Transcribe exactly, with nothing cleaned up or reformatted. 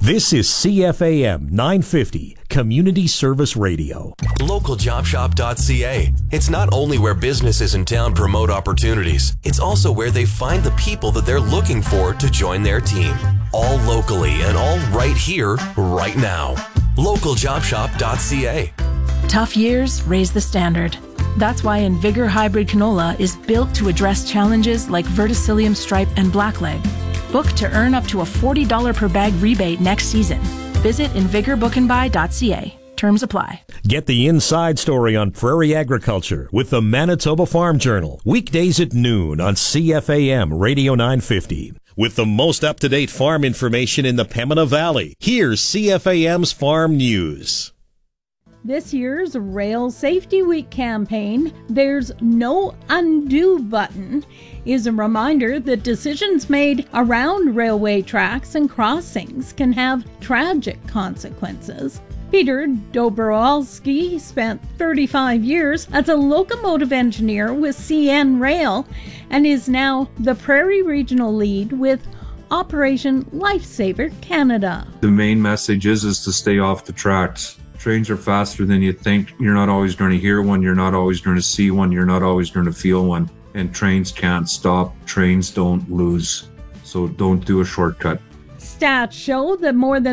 This is C F A M nine fifty, Community Service Radio. local job shop dot c a. It's not only where businesses in town promote opportunities, it's also where they find the people that they're looking for to join their team. All locally and all right here, right now. local job shop dot c a. Tough years raise the standard. That's why Invigor Hybrid Canola is built to address challenges like verticillium stripe and blackleg. Book to earn up to a forty dollars per bag rebate next season. Visit invigor book and buy dot c a. Terms apply. Get the inside story on prairie agriculture with the Manitoba Farm Journal. Weekdays at noon on C F A M Radio nine fifty. With the most up-to-date farm information in the Pembina Valley, here's C F A M's Farm News. This year's Rail Safety Week campaign, There's No Undo Button, is a reminder that decisions made around railway tracks and crossings can have tragic consequences. Peter Dobrowolski spent thirty-five years as a locomotive engineer with C N Rail and is now the Prairie Regional Lead with Operation Lifesaver Canada. The main message is, is to stay off the tracks. Trains are faster than you think. You're not always going to hear one. You're not always going to see one. You're not always going to feel one. And trains can't stop. Trains don't lose. So don't do a shortcut. Stats show that more than